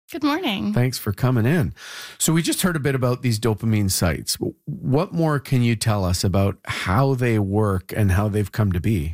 Good morning. Thanks for coming in. So we just heard a bit about these dopamine sites. What more can you tell us about how they work and how they've come to be?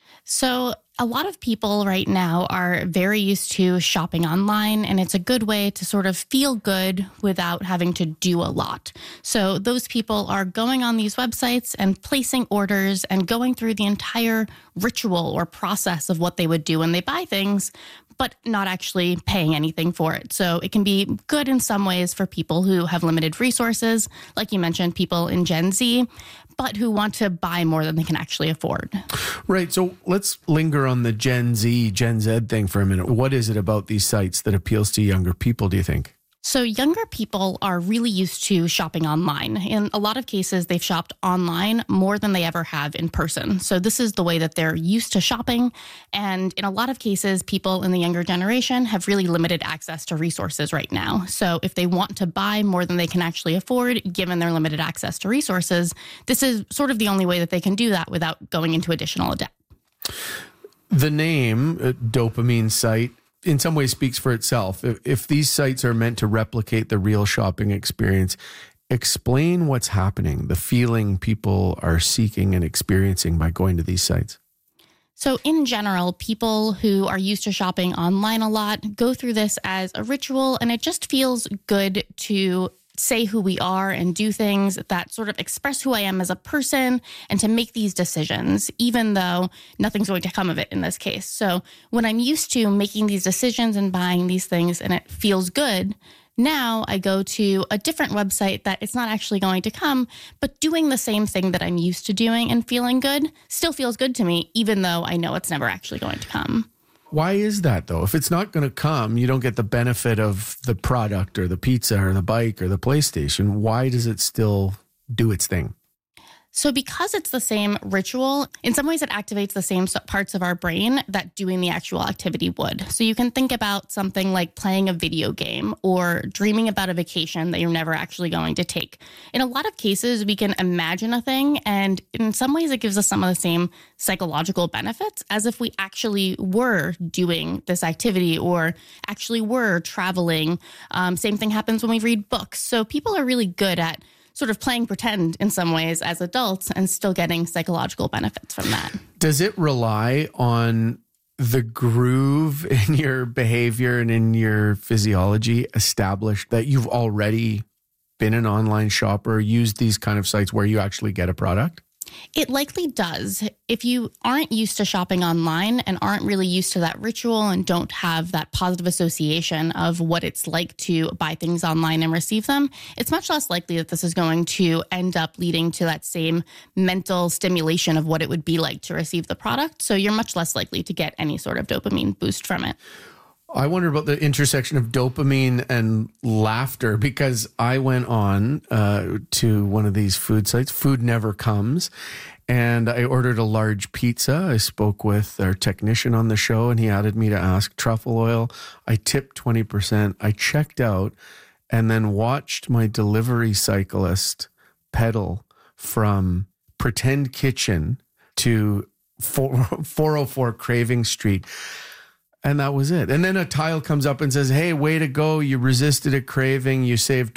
So a lot of people right now are very used to shopping online, and it's a good way to sort of feel good without having to do a lot. So those people are going on these websites and placing orders and going through the entire ritual or process of what they would do when they buy things, but not actually paying anything for it. So it can be good in some ways for people who have limited resources, like you mentioned, people in Gen Z, but who want to buy more than they can actually afford. Right. So let's linger on the Gen Z thing for a minute. What is it about these sites that appeals to younger people, do you think? So younger people are really used to shopping online. In a lot of cases, they've shopped online more than they ever have in person. So this is the way that they're used to shopping. And in a lot of cases, people in the younger generation have really limited access to resources right now. So if they want to buy more than they can actually afford, given their limited access to resources, this is sort of the only way that they can do that without going into additional debt. The name, dopamine site, in some ways speaks for itself. If these sites are meant to replicate the real shopping experience, explain what's happening, the feeling people are seeking and experiencing by going to these sites. So in general, people who are used to shopping online a lot go through this as a ritual, and it just feels good to say who we are and do things that sort of express who I am as a person and to make these decisions, even though nothing's going to come of it in this case. So when I'm used to making these decisions and buying these things and it feels good, now I go to a different website that it's not actually going to come, but doing the same thing that I'm used to doing and feeling good still feels good to me, even though I know it's never actually going to come. Why is that, though? If it's not going to come, you don't get the benefit of the product or the pizza or the bike or the PlayStation. Why does it still do its thing? So because it's the same ritual, in some ways it activates the same parts of our brain that doing the actual activity would. So you can think about something like playing a video game or dreaming about a vacation that you're never actually going to take. In a lot of cases, we can imagine a thing, and in some ways it gives us some of the same psychological benefits as if we actually were doing this activity or actually were traveling. Same thing happens when we read books. So people are really good at sort of playing pretend in some ways as adults and still getting psychological benefits from that. Does it rely on the groove in your behavior and in your physiology established that you've already been an online shopper, used these kind of sites where you actually get a product? It likely does. If you aren't used to shopping online and aren't really used to that ritual and don't have that positive association of what it's like to buy things online and receive them, it's much less likely that this is going to end up leading to that same mental stimulation of what it would be like to receive the product. So you're much less likely to get any sort of dopamine boost from it. I wonder about the intersection of dopamine and laughter, because I went on to one of these food sites, Food Never Comes, and I ordered a large pizza. I spoke with our technician on the show, and he added me to ask truffle oil. I tipped 20%. I checked out and then watched my delivery cyclist pedal from Pretend Kitchen to 404 Craving Street. And that was it. And then a tile comes up and says, hey, way to go. You resisted a craving. You saved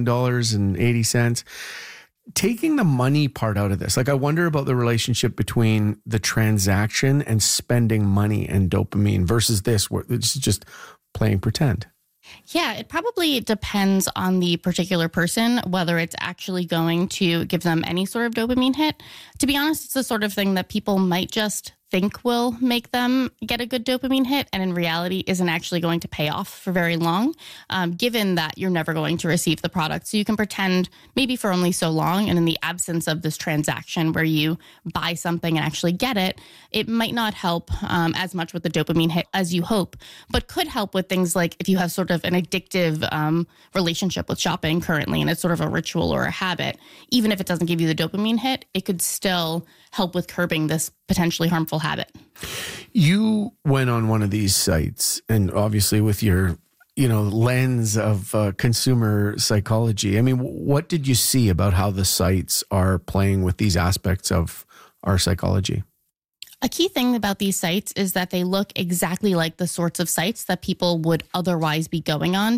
$27.80. Taking the money part out of this, like I wonder about the relationship between the transaction and spending money and dopamine versus this, where it's just playing pretend. Yeah, it probably depends on the particular person, whether it's actually going to give them any sort of dopamine hit. To be honest, it's the sort of thing that people might just think will make them get a good dopamine hit, and in reality isn't actually going to pay off for very long, given that you're never going to receive the product. So you can pretend maybe for only so long, and in the absence of this transaction where you buy something and actually get it, it might not help as much with the dopamine hit as you hope, but could help with things like if you have sort of an addictive relationship with shopping currently, and it's sort of a ritual or a habit, even if it doesn't give you the dopamine hit, it could still help with curbing this potentially harmful habit. You went on one of these sites, and obviously with your, lens of consumer psychology. I mean, what did you see about how the sites are playing with these aspects of our psychology? A key thing about these sites is that they look exactly like the sorts of sites that people would otherwise be going on